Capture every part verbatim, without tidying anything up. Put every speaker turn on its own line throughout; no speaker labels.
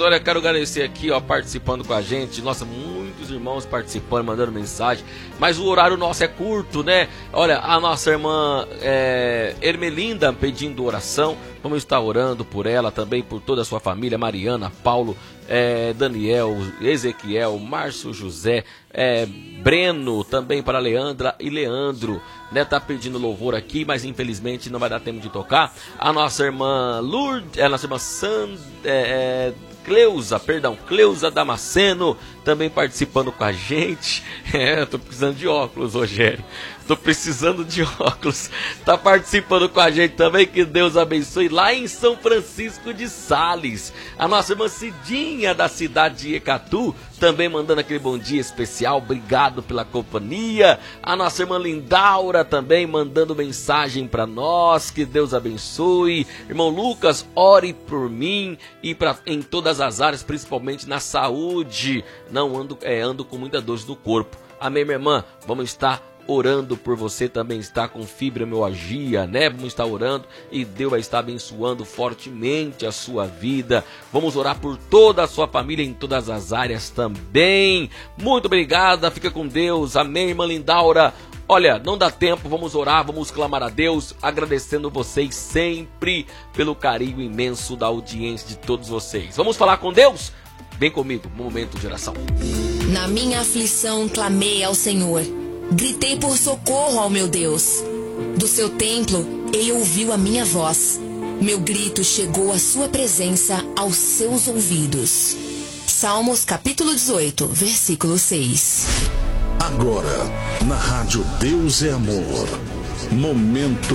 Deus, olha, quero agradecer aqui, ó, participando com a gente. Nossa, muitos irmãos participando, mandando mensagem. Mas o horário nosso é curto, né? Olha, a nossa irmã é, Ermelinda pedindo oração. Vamos estar orando por ela, também por toda a sua família. Mariana, Paulo, é, Daniel, Ezequiel, Márcio José, é, Breno, também para Leandra e Leandro, né? Tá pedindo louvor aqui, mas infelizmente não vai dar tempo de tocar. A nossa irmã Lourdes, a nossa irmã Sand, é, é, Cleusa, perdão, Cleusa Damasceno, também participando com a gente. É, eu tô precisando de óculos, Rogério. Tô precisando de óculos. Tá participando com a gente também, que Deus abençoe. Lá em São Francisco de Sales, a nossa irmã Cidinha, da cidade de Ecatu, também mandando aquele bom dia especial. Obrigado pela companhia. A nossa irmã Lindaura também mandando mensagem para nós. Que Deus abençoe. Irmão Lucas, ore por mim e pra, em todas as áreas, principalmente na saúde. Não ando, é, ando com muita dor no corpo. Amém, minha irmã? Vamos estar orando por você, também está com fibromialgia, né? Vamos estar orando e Deus vai estar abençoando fortemente a sua vida. Vamos orar por toda a sua família em todas as áreas também. Muito obrigada, fica com Deus. Amém, irmã Lindaura. Olha, não dá tempo, vamos orar, vamos clamar a Deus, agradecendo vocês sempre pelo carinho imenso da audiência de todos vocês. Vamos falar com Deus? Vem comigo, momento de oração.
Na minha aflição clamei ao Senhor, gritei por socorro ao meu Deus. Do seu templo ele ouviu a minha voz, meu grito chegou à sua presença, aos seus ouvidos. Salmos capítulo dezoito, versículo seis.
Agora, na rádio Deus é Amor, momento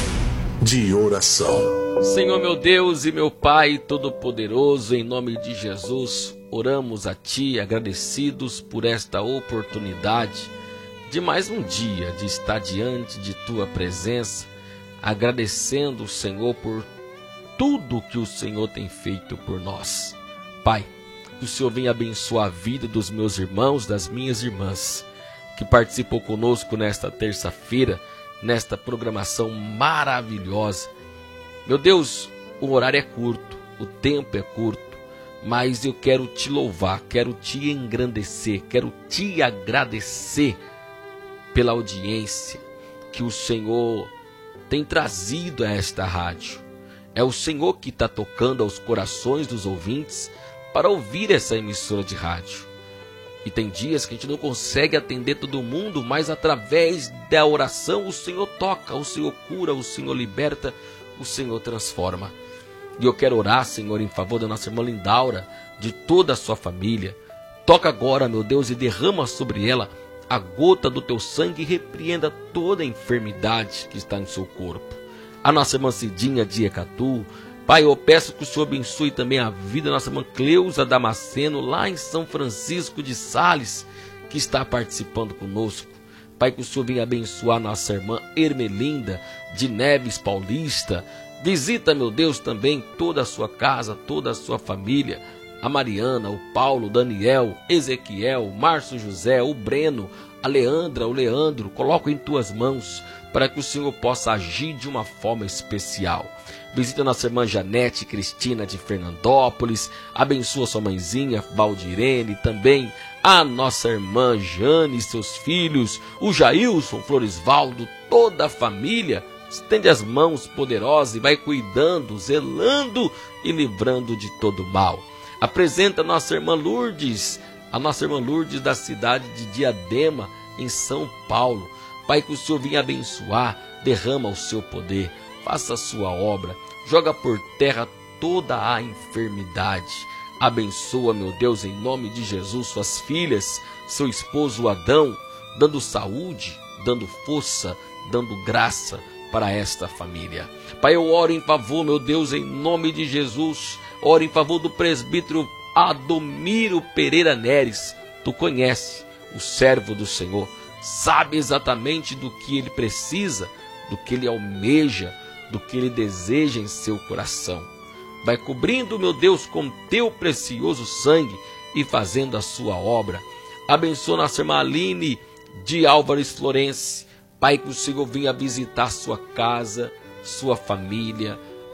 de oração.
Senhor meu Deus e meu Pai Todo-Poderoso, em nome de Jesus, oramos a Ti agradecidos por esta oportunidade de mais um dia de estar diante de Tua presença, agradecendo o Senhor por tudo que o Senhor tem feito por nós. Pai, que o Senhor venha abençoar a vida dos meus irmãos, das minhas irmãs, que participou conosco nesta terça-feira, nesta programação maravilhosa. Meu Deus, o horário é curto, o tempo é curto, mas eu quero Te louvar, quero Te engrandecer, quero Te agradecer pela audiência que o Senhor tem trazido a esta rádio. É o Senhor que está tocando aos corações dos ouvintes para ouvir essa emissora de rádio. E tem dias que a gente não consegue atender todo mundo, mas através da oração o Senhor toca, o Senhor cura, o Senhor liberta, o Senhor transforma. E eu quero orar, Senhor, em favor da nossa irmã Lindaura, de toda a sua família. Toca agora, meu Deus, e derrama sobre ela a gota do Teu sangue e repreenda toda a enfermidade que está em seu corpo. A nossa irmã Cidinha de Ecatu, Pai, eu peço que o Senhor abençoe também a vida da nossa irmã Cleusa Damasceno, lá em São Francisco de Sales, que está participando conosco. Pai, que o Senhor venha abençoar nossa irmã Ermelinda de Neves Paulista. Visita, meu Deus, também toda a sua casa, toda a sua família. A Mariana, o Paulo, o Daniel, Ezequiel, o Márcio José, o Breno, a Leandra, o Leandro. Coloco em Tuas mãos para que o Senhor possa agir de uma forma especial. Visita nossa irmã Janete Cristina de Fernandópolis. Abençoa sua mãezinha Valdirene, também a nossa irmã Jane e seus filhos, o Jailson, Floresvaldo, toda a família. Estende as mãos poderosas e vai cuidando, zelando e livrando de todo mal. Apresenta a nossa irmã Lourdes, a nossa irmã Lourdes da cidade de Diadema, em São Paulo. Pai, que o Senhor venha abençoar, derrama o seu poder, faça a sua obra, joga por terra toda a enfermidade. Abençoa, meu Deus, em nome de Jesus, suas filhas, seu esposo Adão, dando saúde, dando força, dando graça para esta família. Pai, eu oro em favor, meu Deus, em nome de Jesus, oro em favor do presbítero Adomiro Pereira Neres. Tu conhece o servo do Senhor, sabe exatamente do que ele precisa, do que ele almeja, do que ele deseja em seu coração. Vai cobrindo, meu Deus, com teu precioso sangue e fazendo a sua obra. Abençoa nossa irmã Aline de Álvares Florence. Pai, que o Senhor venha visitar sua casa, sua família.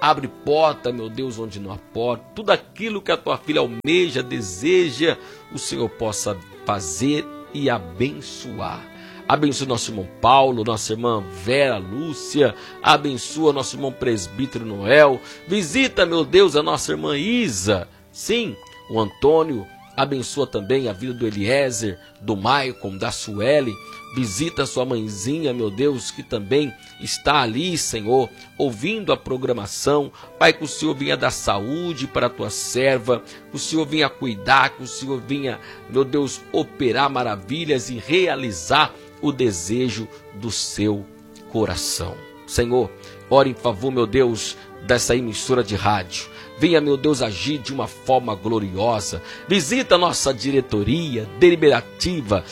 Abre porta, meu Deus, onde não há porta. Tudo aquilo que a tua filha almeja, deseja, o Senhor possa fazer e abençoar. Abençoa nosso irmão Paulo, nossa irmã Vera Lúcia. Abençoa nosso irmão presbítero Noel. Visita, meu Deus, a nossa irmã Isa. Sim, o Antônio. Abençoa também a vida do Eliezer, do Maicon, da Sueli. Visita a sua mãezinha, meu Deus, que também está ali, Senhor, ouvindo a programação. Pai, que o Senhor venha dar saúde para a tua serva, que o Senhor venha cuidar, que o Senhor venha, meu Deus, operar maravilhas e realizar o desejo do seu coração. Senhor, ore em favor, meu Deus, dessa emissora de rádio. Venha, meu Deus, agir de uma forma gloriosa. Visita a nossa diretoria deliberativa,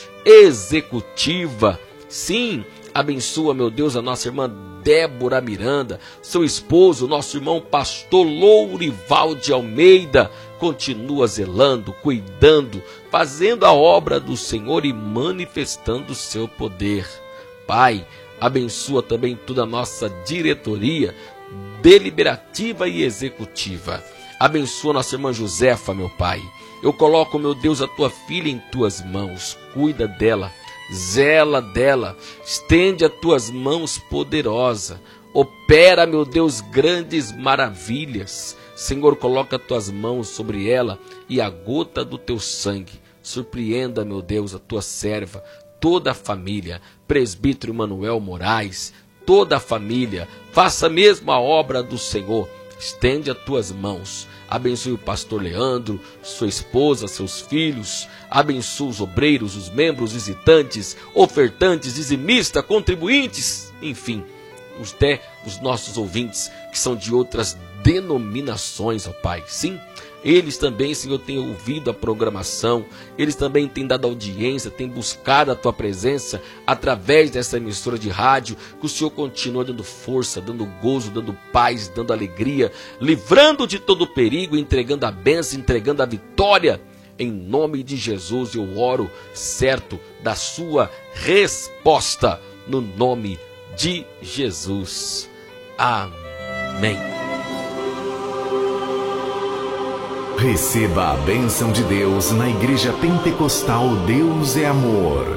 executiva. Sim, abençoa, meu Deus, a nossa irmã Débora Miranda, seu esposo, nosso irmão pastor Lourival de Almeida. Continua zelando, cuidando, fazendo a obra do Senhor e manifestando o seu poder. Pai, abençoa também toda a nossa diretoria deliberativa e executiva. Abençoa nossa irmã Josefa, meu Pai. Eu coloco, meu Deus, a tua filha em tuas mãos. Cuida dela, zela dela, estende as tuas mãos poderosa. Opera, meu Deus, grandes maravilhas. Senhor, coloca as tuas mãos sobre ela e a gota do teu sangue. Surpreenda, meu Deus, a tua serva, toda a família, presbítero Manuel Moraes, toda a família. Faça mesmo a obra do Senhor. Estende as tuas mãos. Abençoe o pastor Leandro, sua esposa, seus filhos. Abençoe os obreiros, os membros, visitantes, ofertantes, dizimistas, contribuintes, enfim, até os nossos ouvintes que são de outras denominações, ó Pai. Sim, eles também, Senhor, têm ouvido a programação, eles também têm dado audiência, têm buscado a Tua presença através dessa emissora de rádio. Que o Senhor continue dando força, dando gozo, dando paz, dando alegria, livrando de todo perigo, entregando a bênção, entregando a vitória. Em nome de Jesus eu oro certo da Sua resposta, no nome de Jesus. Amém.
Receba a bênção de Deus na Igreja Pentecostal Deus é Amor.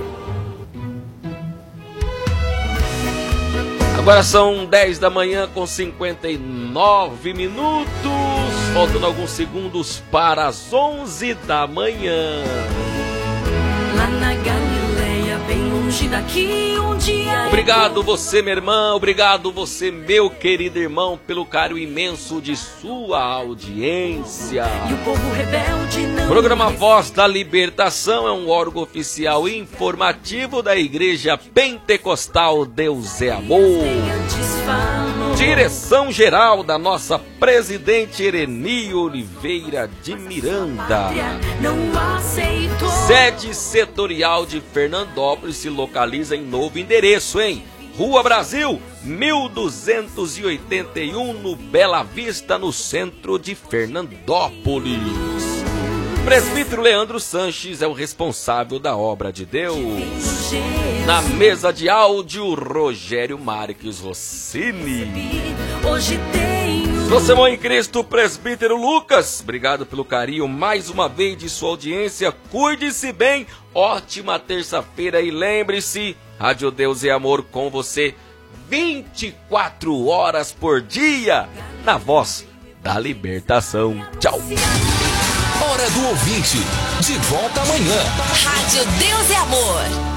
Agora são dez da manhã com cinquenta e nove minutos. Faltando alguns segundos para as onze da manhã.
Lá na Galileia, bem longe daqui, um dia...
Obrigado você, minha irmã, obrigado você, meu querido irmão, pelo carinho imenso de sua audiência.
E o povo rebelde não...
Programa Voz da Libertação é um órgão oficial informativo da Igreja Pentecostal Deus é Amor. Direção geral da nossa presidente Ereni Oliveira de Miranda. Sede setorial de Fernandópolis se localiza em novo endereço, hein? Rua Brasil, mil duzentos e oitenta e um, no Bela Vista, no centro de Fernandópolis. Presbítero Leandro Sanches é o responsável da obra de Deus. Na mesa de áudio, Rogério Marques Rossini.
Hoje tenho...
Você, mãe em Cristo, presbítero Lucas, obrigado pelo carinho mais uma vez de sua audiência. Cuide-se bem, ótima terça-feira e lembre-se, Rádio Deus é Amor com você vinte e quatro horas por dia, na voz da libertação. Tchau.
Hora do ouvinte, de volta amanhã.
Rádio Deus é Amor.